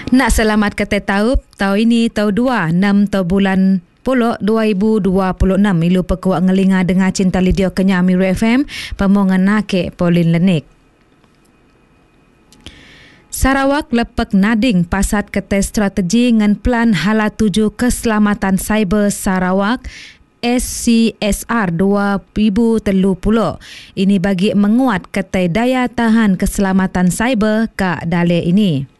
Nak selamat kata tahu ini tahu 2 6 tahu bulan Pulok 2026 ilu pekuak ngelinga dengan cinta lidio kenya Amiru FM pemongan nake Pauline Lenik. Sarawak lepek nading pasat kete strategi ngan plan hala tuju keselamatan cyber Sarawak SCSR 2030. Ini bagi menguat kete daya tahan keselamatan cyber ke dale ini.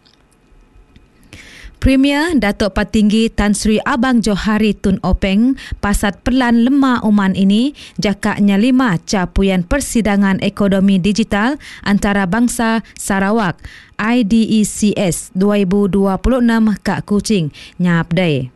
Premier Datuk Patinggi Tan Sri Abang Johari Tun Openg pasat pelan lemah uman ini jakaknya 5 capuyan persidangan ekonomi digital antara bangsa Sarawak IDECS 2026 Kak Kuching nyapdai.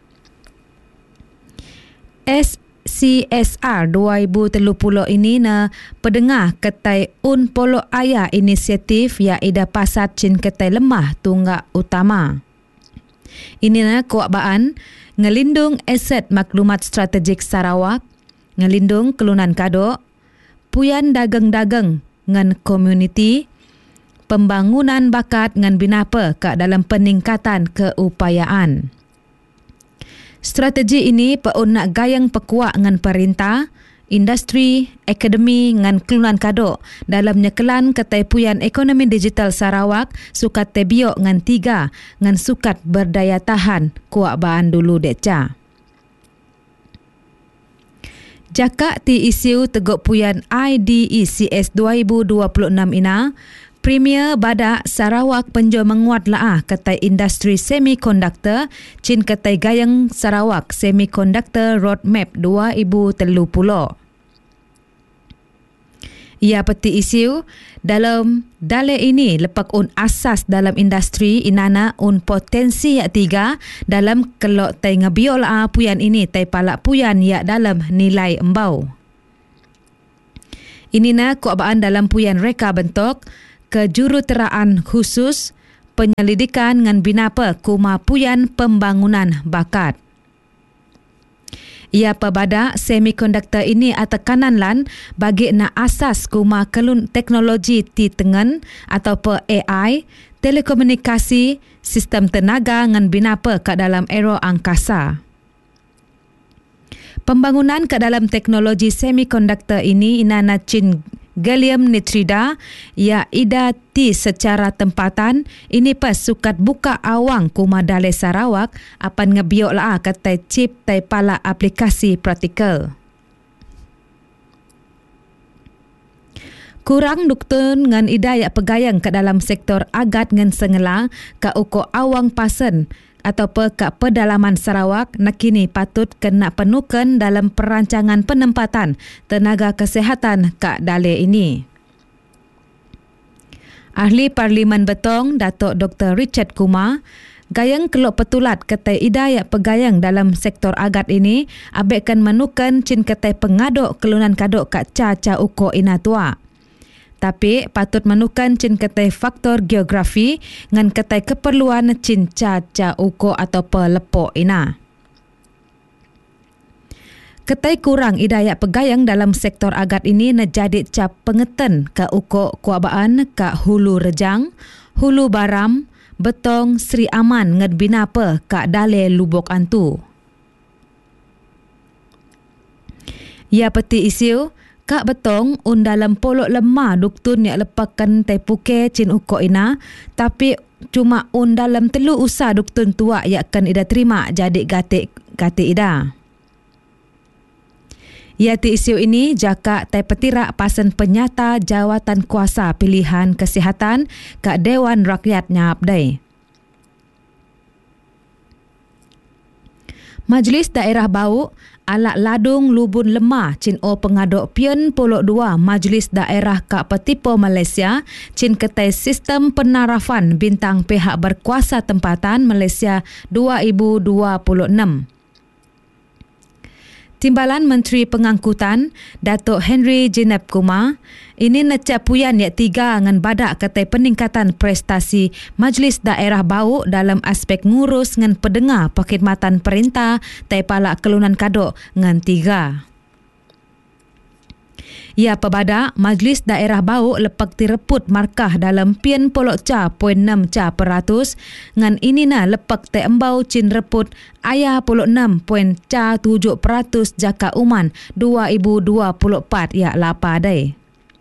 SCSR 2030 ini na pedengah ketai polo ayah inisiatif ya ida pasat cin ketai lemah tunggak utama. Ini na kuabaan ngelindung aset maklumat strategik Sarawak, ngelindung kelunan kadok, puyan dagang-dagang ngan komuniti, pembangunan bakat ngan binapa ke dalam peningkatan keupayaan. Strategi ini peun nak gayang pekuak ngan perintah, industri, akademi ngan kelunan kadok dalam nyekelan ketaipuyan ekonomi digital Sarawak sukat tebiok ngan 3 ngan sukat berdaya tahan kuak baan dulu deca. Jakak ti isu teguk puyan IDECS 2026 ina, Premier Badak Sarawak penjo menguat laah ketai industri semikonduktor cin ketai gayang Sarawak Semiconductor Roadmap 2030. Ia peti isu dalam dale ini lepak un asas dalam industri inana un potensi yak 3 dalam kelok tai ngebiol puyan ini tai palak puyan yak dalam nilai embau. Inina kuabaan dalam puyan reka bentuk kejuruteraan khusus penyelidikan ngan binapa kumapuyan pembangunan bakat. Ia pebada semikonduktor ini atekanan lan bagi na asas kuma kelun teknologi ti tengen atau pe AI, telekomunikasi, sistem tenaga ngan binapa ke dalam era angkasa. Pembangunan ke dalam teknologi semikonduktor ini inana cin gallium nitrida ya ida ti secara tempatan ini pas sukat buka awang kuma dale Sarawak apan ngebiok lah kata chip tai pala aplikasi praktikal. Kurang duktun ngan ida ya pegayang ke dalam sektor agat ngan sengela ka uko awang pasen atau ke pedalaman Sarawak nakini patut kena penukan dalam perancangan penempatan tenaga kesihatan Kak Dale ini. Ahli Parlimen Betong Datuk Dr. Richard Kumar gayang kelok petulat ketai idaya pegayang dalam sektor agat ini abekkan menukan cin ketai pengaduk kelunan kaduk Kak Ca uko ina tua. Tapi patut menukan cin ketai faktor geografi ngan ketai keperluan cin ca uko atau pelepok ina. Ketai kurang idaya pegayang dalam sektor agat ini nejadi cap pengeten ke uko kuabaan ke Hulu Rejang, Hulu Baram, Betong, Sri Aman nged binapa Kak Dale Lubok Antu. Ya peti isu Kak Betong un dalam polok lemah duktun yang lepakan tai puke cin uko ina tapi cuma un dalam telu usah duktun tua yang akan ida terima jadi gate ida. Ya ti isu ini jaka tai petirak pasen penyata jawatan kuasa pilihan kesihatan Kak Dewan Rakyat nyapdai. Majlis Daerah Bau Alak Ladung Lubun Lemah cin o pengaduk pion polok 2 Majlis Daerah Kak Petipo Malaysia cin ketai sistem penarafan bintang pihak berkuasa tempatan Malaysia 2026. Timbalan Menteri Pengangkutan Datuk Henry Jinep Kumar ini necapuyan yak 3 ngan badak ketai peningkatan prestasi Majlis Daerah Bau dalam aspek ngurus ngan pedengar perkhidmatan perintah tai palak kelunan kadok ngan 3. Ia pebadak Majlis Daerah Bau lepak tireput markah dalam pien polok ca 0.6 ca peratus ngan inina lepak te embau cin reput ayah 06 ca 7 peratus jaka uman 2024 ia lapa dai.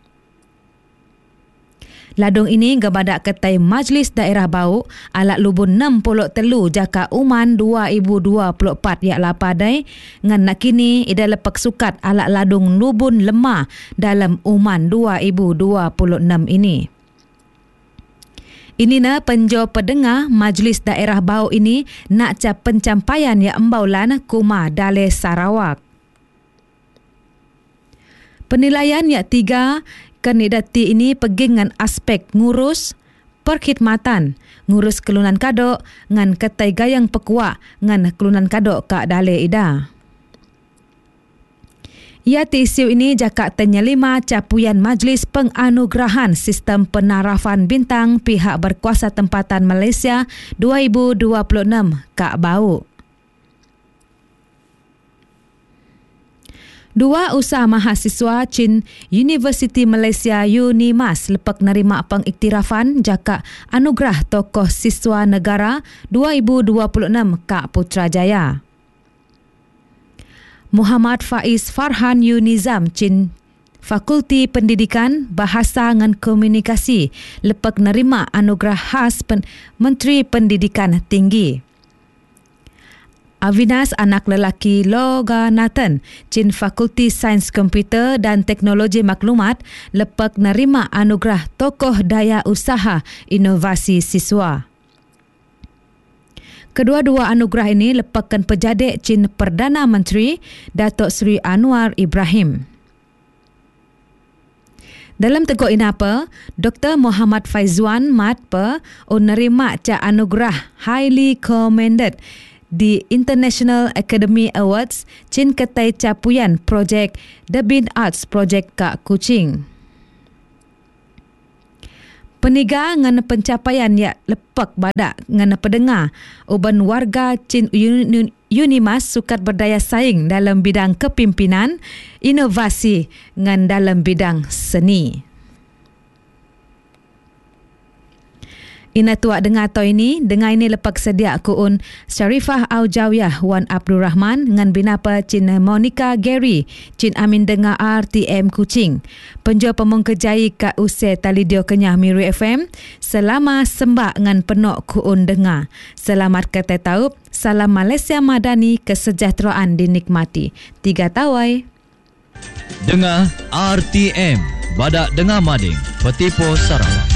Ladung ini gebadak ketai Majlis Daerah Bau alat lubun 63 jaka uman 2024 yak lapadai ngan nakini ida lepak sukat alat ladung lubun lemah dalam uman 2026 ini. Inina penjo pedengah Majlis Daerah Bau ini nak cap pencampaian yak embaulan Kuma Daleh Sarawak. Penilaian yak 3 kandidati ini pergi dengan aspek ngurus perkhidmatan, ngurus kelunan kadok ngan ketai gayang pekuak ngan kelunan kadok kak Daleh ida. Ia isu ini jakak tenyelima capuyan Majlis Penganugerahan Sistem Penarafan Bintang pihak berkuasa tempatan Malaysia 2026 kak Bau. Dua usaha mahasiswa Chin University Malaysia UNIMAS lepak nerima pengiktirafan jakak anugerah tokoh siswa negara 2026 Kak Putrajaya. Muhammad Faiz Farhan Unizam Chin Fakulti Pendidikan Bahasa dan Komunikasi lepak nerima anugerah khas Menteri Pendidikan Tinggi. Avinas anak lelaki Loga Nathan Chin Fakulti Sains Komputer dan Teknologi Maklumat lepak nerima anugerah tokoh daya usaha inovasi siswa. Kedua-dua anugerah ini lepakkan pejadik Chin Perdana Menteri Datuk Seri Anwar Ibrahim. Dalam teguk inapa, Dr. Muhammad Faizwan Matpa menerima ca anugerah Highly Commended di International Academy Awards Chin ketai capuyan projek The Bin Arts Project Kak Kuching. Peniga ngan pencapaian ya lepak badak ngan pendengar uban warga Chin Unimas sukat berdaya saing dalam bidang kepimpinan, inovasi ngan dalam bidang seni. Ina tuak dengar atau ini, dengar ini lepak sedia kuun Syarifah Aujawiyah Wan Abdul Rahman dengan binapa Cin Monica Gary Cin Amin dengar RTM Kuching. Penjo pemung kejai kat usai talidio kenyah Miru FM. Selama sembak dengan penok kuun dengar. Selamat kata taup, salam Malaysia Madani, kesejahteraan dinikmati. 3 tawai. Dengar RTM, badak dengar mading, Petipo Sarawak.